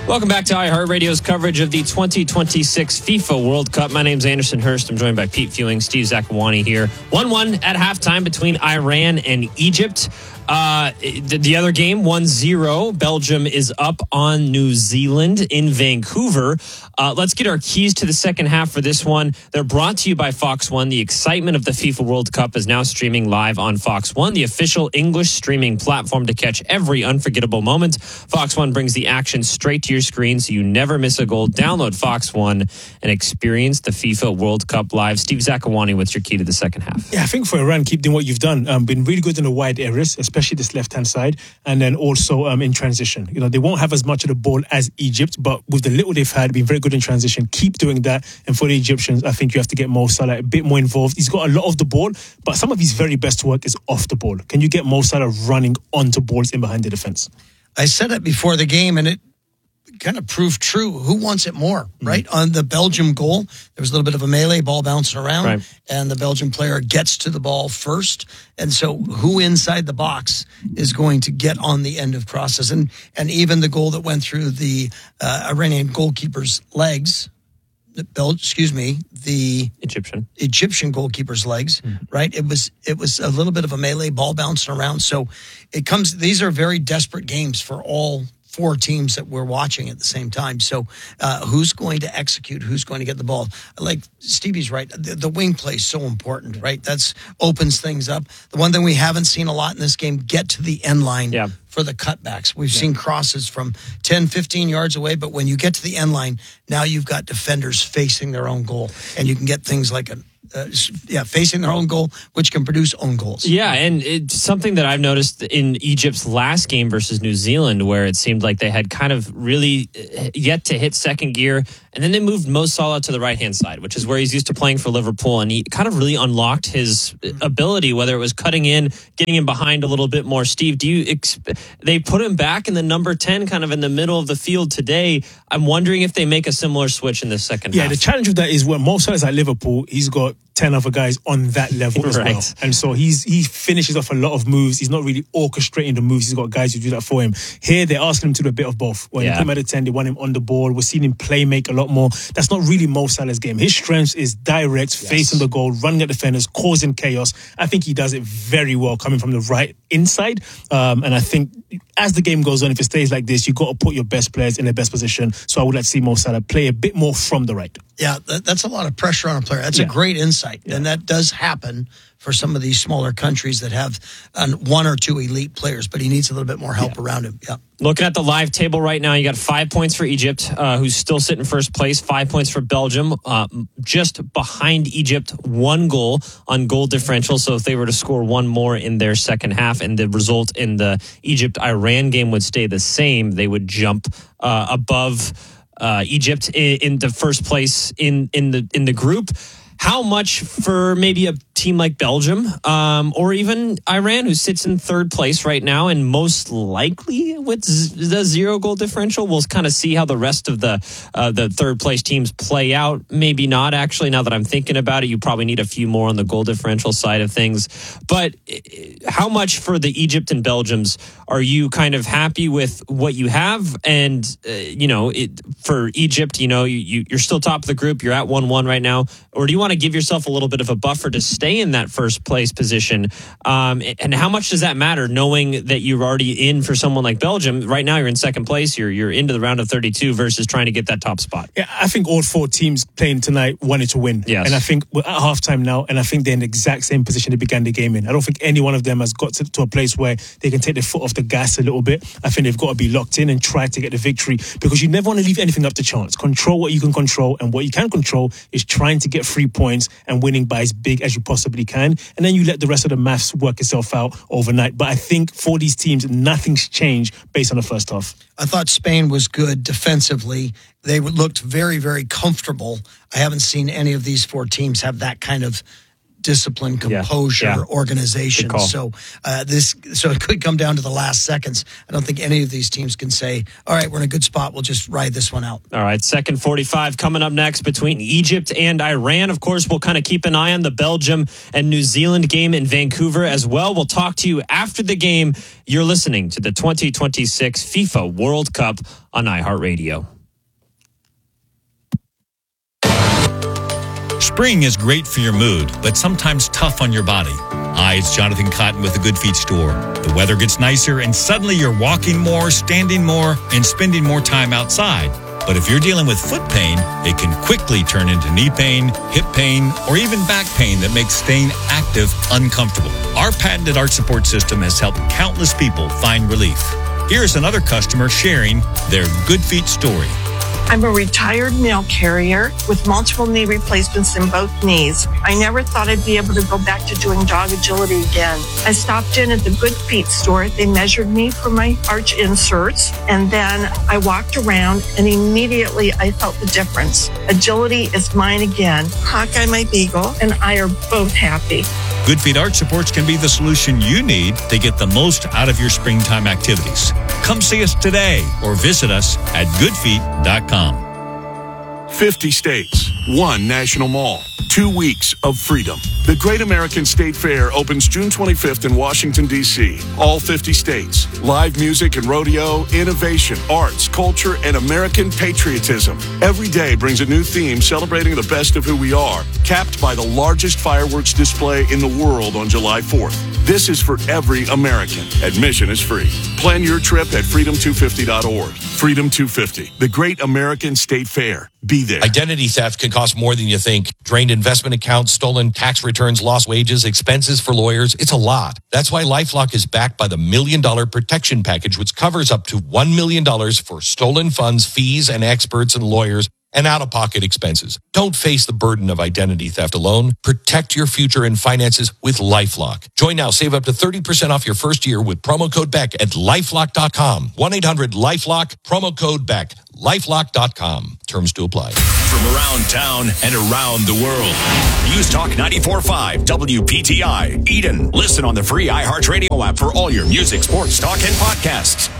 Welcome back to iHeartRadio's coverage of the 2026 FIFA World Cup. My name's Anderson Hurst. I'm joined by Pete Fewing, Steve Zakuani here. 1-1 at halftime between Iran and Egypt. The other game, 1-0. Belgium is up on New Zealand in Vancouver. Let's get our keys to the second half for this one. They're brought to you by Fox One. The excitement of the FIFA World Cup is now streaming live on Fox One, the official English streaming platform to catch every unforgettable moment. Fox One brings the action straight to your screen so you never miss a goal. Download Fox One and experience the FIFA World Cup live. Steve Zakuani, what's your key to the second half? Yeah, I think for Iran, keep doing what you've done. Been really good in the wide areas, especially this left-hand side, and then also in transition. You know, they won't have as much of the ball as Egypt, but with the little they've had, been very good in transition. Keep doing that. And for the Egyptians, I think you have to get Mo Salah a bit more involved. He's got a lot of the ball, but some of his very best work is off the ball. Can you get Mo Salah running onto balls in behind the defense? I said it before the game, and it kind of proved true. Who wants it more, right? On the Belgium goal, there was a little bit of a melee, ball bouncing around, and the Belgian player gets to the ball first. And so who inside the box is going to get on the end of crosses? And even the goal that went through the Iranian goalkeeper's legs, the Egyptian goalkeeper's legs, right? It was a little bit of a melee, ball bouncing around. So these are very desperate games for all four teams that we're watching at the same time. So who's going to execute? Who's going to get the ball? Like Stevie's right. The wing play is so important, right? That's opens things up. The one thing we haven't seen a lot in this game, get to the end line for the cutbacks. We've seen crosses from 10, 15 yards away, but when you get to the end line, now you've got defenders facing their own goal, and you can get things like facing their own goal, which can produce own goals. Yeah, and it's something that I've noticed in Egypt's last game versus New Zealand, where it seemed like they had kind of really yet to hit second gear, and then they moved Mo Salah to the right-hand side, which is where he's used to playing for Liverpool, and he kind of really unlocked his ability, whether it was cutting in, getting him behind a little bit more. Steve, they put him back in the number 10, kind of in the middle of the field today. I'm wondering if they make a similar switch in the second half. Yeah, the challenge with that is when Mo Salah is at Liverpool, he's got 10 other guys on that level as well. And so he finishes off a lot of moves. He's not really orchestrating the moves. He's got guys who do that for him. Here, they're asking him to do a bit of both. When you put him at the 10, they want him on the ball. We're seeing him play make a lot more. That's not really Mo Salah's game. His strength is direct, facing the goal, running at defenders, causing chaos. I think he does it very well coming from the right inside. And I think as the game goes on, if it stays like this, you've got to put your best players in their best position. So I would like to see Mo Salah play a bit more from the right. Yeah, that's a lot of pressure on a player. That's a great insight. And that does happen for some of these smaller countries that have one or two elite players, but he needs a little bit more help around him. Yeah. Looking at the live table right now, you got 5 points for Egypt, who's still sitting first place, 5 points for Belgium, just behind Egypt, 1 goal on goal differential. So if they were to score one more in their second half and the result in the Egypt-Iran game would stay the same, they would jump above Egypt in the first place in the group. How much for maybe a team like Belgium or even Iran, who sits in third place right now and most likely with the 0 goal differential? We'll kind of see how the rest of the third place teams play out. Maybe not, actually, now that I'm thinking about it. You probably need a few more on the goal differential side of things. But how much for the Egypt and Belgiums are you kind of happy with what you have? And, for Egypt, you're still top of the group. You're at 1-1 right now. Or do you want to give yourself a little bit of a buffer to stay in that first place position? And how much does that matter, knowing that you're already in for someone like Belgium? Right now, you're in second place. You're into the round of 32 versus trying to get that top spot. Yeah, I think all 4 teams playing tonight wanted to win. Yes. And I think we're at halftime now, and I think they're in the exact same position they began the game in. I don't think any one of them has got to a place where they can take their foot off the gas a little bit. I think they've got to be locked in and try to get the victory, because you never want to leave anything up to chance. Control what you can control, and what you can control is trying to get 3 points and winning by as big as you possibly can, and then you let the rest of the maths work itself out overnight. But I think for these teams, nothing's changed based on the first half. I thought Spain was good defensively. They looked very, very comfortable. I haven't seen any of these 4 teams have that kind of discipline, composure, organization. So so it could come down to the last seconds. I don't think any of these teams can say, all right, we're in a good spot, we'll just ride this one out. All right, second 45 coming up next between Egypt and Iran. Of course, we'll kind of keep an eye on the Belgium and New Zealand game in Vancouver as well. We'll talk to you after the game. You're listening to the 2026 FIFA World Cup on iHeartRadio. Spring is great for your mood, but sometimes tough on your body. Hi, it's Jonathan Cotton with the Good Feet store. The weather gets nicer and suddenly you're walking more, standing more, and spending more time outside. But if you're dealing with foot pain, it can quickly turn into knee pain, hip pain, or even back pain that makes staying active uncomfortable. Our patented arch support system has helped countless people find relief. Here's another customer sharing their Good Feet story. I'm a retired mail carrier with multiple knee replacements in both knees. I never thought I'd be able to go back to doing dog agility again. I stopped in at the Good Feet store. They measured me for my arch inserts, and then I walked around, and immediately I felt the difference. Agility is mine again. Hawkeye, my beagle, and I are both happy. Good Feet Arch Supports can be the solution you need to get the most out of your springtime activities. Come see us today or visit us at goodfeet.com. 50 states, one national mall, 2 weeks of freedom. The Great American State Fair opens June 25th in Washington, D.C. All 50 states. Live music and rodeo, innovation, arts, culture, and American patriotism. Every day brings a new theme celebrating the best of who we are, capped by the largest fireworks display in the world on July 4th. This is for every American. Admission is free. Plan your trip at freedom250.org. Freedom 250, the Great American State Fair. Be there. Identity theft can cost more than you think. Drained investment accounts, stolen tax returns, lost wages, expenses for lawyers. It's a lot. That's why LifeLock is backed by the $1 Million Protection Package, which covers up to $1 million for stolen funds, fees, and experts and lawyers and out-of-pocket expenses. Don't face the burden of identity theft alone. Protect your future and finances with LifeLock. Join now. Save up to 30% off your first year with promo code BECK at LifeLock.com. 1-800-LifeLock, promo code BECK. LifeLock.com. Terms to apply. From around town and around the world. News Talk 94.5 WPTI. Eden. Listen on the free iHeartRadio app for all your music, sports, talk, and podcasts.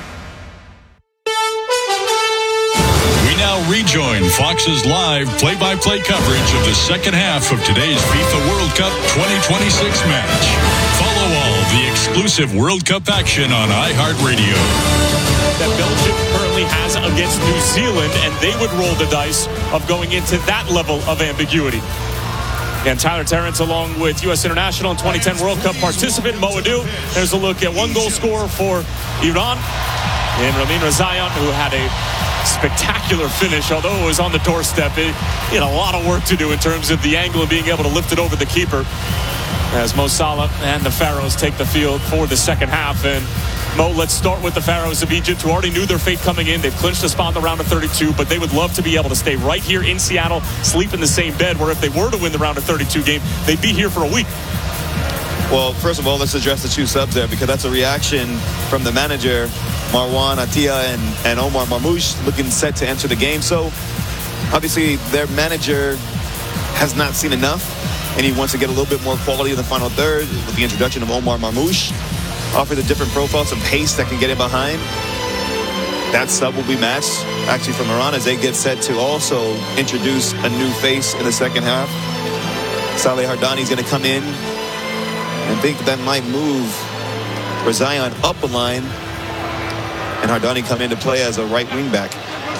We now rejoin Fox's live play-by-play coverage of the second half of today's FIFA World Cup 2026 match. Follow all the exclusive World Cup action on iHeartRadio. That Belgium currently has against New Zealand, and they would roll the dice of going into that level of ambiguity. And Tyler Terrence, along with U.S. International and 2010 World Cup participant Mo Adu. There's a look at one goal scorer for Iran, and Ramin Rezaeian, who had a spectacular finish, although it was on the doorstep. He had a lot of work to do in terms of the angle and being able to lift it over the keeper. As Mo Salah and the Pharaohs take the field for the second half. And Mo, let's start with the Pharaohs of Egypt, who already knew their fate coming in. They've clinched a spot in the round of 32, but they would love to be able to stay right here in Seattle, sleep in the same bed, where if they were to win the round of 32 game, they'd be here for a week. Well, first of all, let's address the two subs there, because that's a reaction from the manager, Marwan Attia and Omar Marmoush, looking set to enter the game. So, obviously, their manager has not seen enough, and he wants to get a little bit more quality in the final third with the introduction of Omar Marmoush. Offers a different profile, some pace that can get in behind. That sub will be matched, actually, from Iran, as they get set to also introduce a new face in the second half. Saleh Hardani is going to come in. I think that might move Rezaeian up a line and Hardani come into play as a right wing back.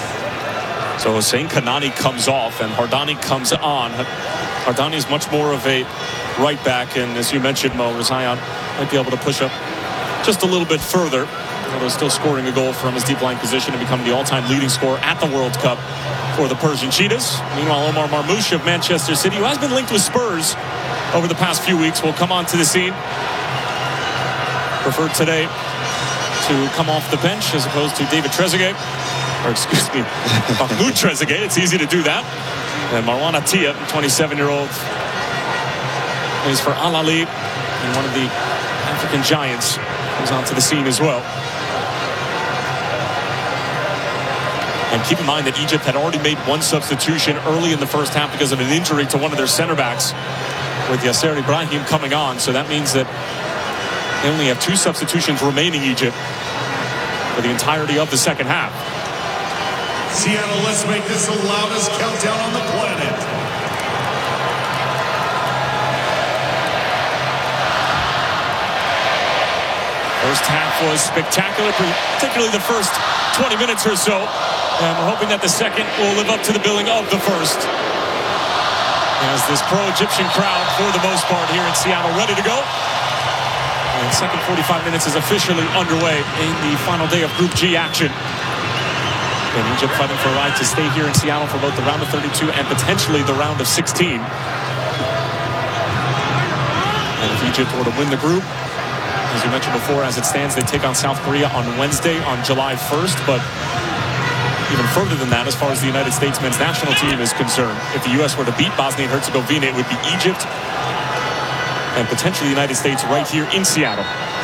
So Hossein Kanani comes off and Hardani comes on. Hardani is much more of a right back, and as you mentioned, Mo, Rezaeian might be able to push up just a little bit further, although still scoring a goal from his deep line position and becoming the all-time leading scorer at the World Cup for the Persian Cheetahs. Meanwhile, Omar Marmoush of Manchester City, who has been linked with Spurs over the past few weeks, will come onto the scene. Preferred today to come off the bench as opposed to David Trezeguet, or excuse me, Mahmoud Trezeguet. It's easy to do that. And Marwan Attia, 27-year-old, plays for Al Ahly, and one of the African giants, comes onto the scene as well. And keep in mind that Egypt had already made one substitution early in the first half because of an injury to one of their center backs. with Yasser Ibrahim coming on. So that means that they only have 2 substitutions remaining, Egypt, for the entirety of the second half. Seattle, let's make this the loudest countdown on the planet. First half was spectacular, particularly the first 20 minutes or so. And we're hoping that the second will live up to the billing of the first. As this pro-Egyptian crowd, for the most part, here in Seattle, ready to go. And second 45 minutes is officially underway in the final day of Group G action. And Egypt fighting for a right to stay here in Seattle for both the round of 32 and potentially the round of 16. And if Egypt were to win the group, as you mentioned before, as it stands, they take on South Korea on Wednesday on July 1st. But even further than that, as far as the United States men's national team is concerned, if the U.S. were to beat Bosnia and Herzegovina, it would be Egypt and potentially the United States right here in Seattle.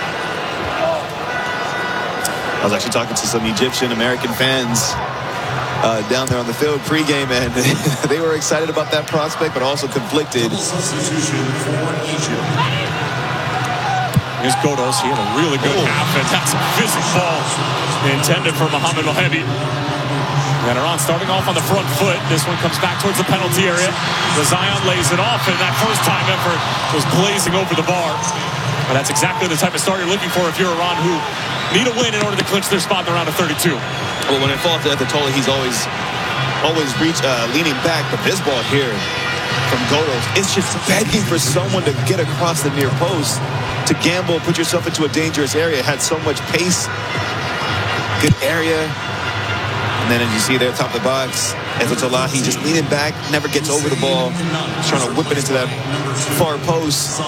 I was actually talking to some Egyptian American fans down there on the field pregame, and they were excited about that prospect, but also conflicted. Substitution for Egypt. Here's Godos. He had a really good half, and that's a physical ball intended for Mohamed Mohebi. And Iran starting off on the front foot. This one comes back towards the penalty area. Zion lays it off, and that first-time effort was blazing over the bar. And that's exactly the type of start you're looking for if you're Iran, who need a win in order to clinch their spot in the round of 32. Well, when it falls to Ethatola, he's always leaning back. But this ball here from Godos, it's just begging for someone to get across the near post, to gamble, put yourself into a dangerous area. It had so much pace, good area. And then as you see there, top of the box, Ethatola, he just leaning back, never gets over the ball, trying to whip it into that far post.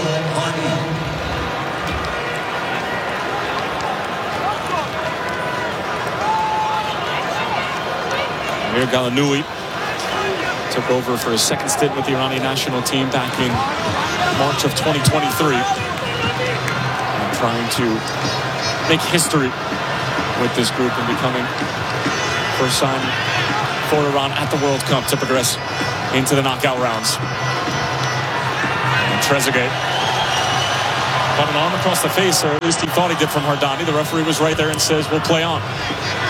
Amir Galanoui took over for his second stint with the Iranian national team back in March of 2023. And trying to make history with this group and becoming first time for Iran at the World Cup to progress into the knockout rounds. And Trezeguet got an arm across the face, or at least he thought he did, from Hardani. The referee was right there and says, we'll play on.